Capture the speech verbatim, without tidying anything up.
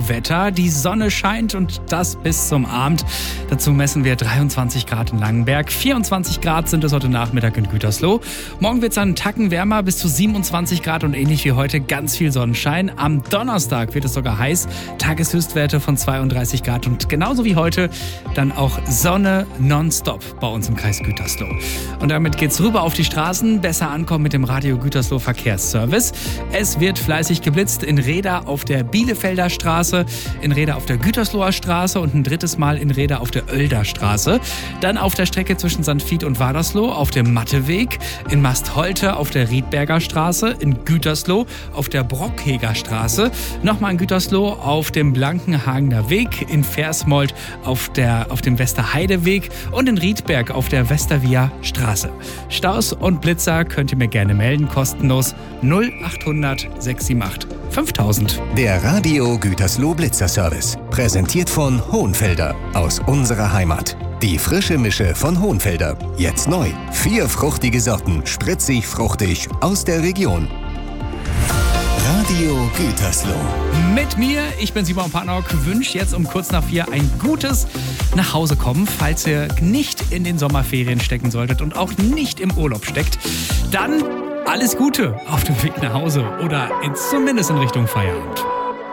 Radio-Wetter. Die Sonne scheint und das bis zum Abend. Dazu messen wir dreiundzwanzig Grad in Langenberg. vierundzwanzig Grad sind es heute Nachmittag in Gütersloh. Morgen wird es einen Tacken wärmer, bis zu siebenundzwanzig Grad und ähnlich wie heute ganz viel Sonnenschein. Am Donnerstag wird es sogar heiß. Tageshöchstwerte von zweiunddreißig Grad und genauso wie heute dann auch Sonne nonstop bei uns im Kreis Gütersloh. Und damit geht's rüber auf die Straßen. Besser ankommen mit dem Radio Gütersloh Verkehrsservice. Es wird fleißig geblitzt in Reda auf der Bielefelder Straße, in Reda auf der Gütersloher Straße und ein drittes Mal in Reda auf der Oelder Straße. Dann auf der Strecke zwischen Sankt Vith und Wadersloh auf dem Matteweg, in Mastholte auf der Riedberger Straße, in Gütersloh auf der Brockheger Straße, nochmal in Gütersloh auf dem Blankenhagener Weg, in Versmold auf, der, auf dem Westerheideweg und in Riedberg auf der Westervia Straße. Staus und Blitzer könnt ihr mir gerne melden, kostenlos null achthundert sechs sieben acht fünftausend. Der Radio Gütersloh Blitzer Service, präsentiert von Hohenfelder aus unserer Heimat. Die frische Mische von Hohenfelder, jetzt neu. Vier fruchtige Sorten, spritzig, fruchtig, aus der Region. Radio Gütersloh. Mit mir, ich bin Simon Panok, wünsche jetzt um kurz nach vier ein gutes Nachhausekommen. Falls ihr nicht in den Sommerferien stecken solltet und auch nicht im Urlaub steckt, dann alles Gute auf dem Weg nach Hause oder in, zumindest in Richtung Feierabend.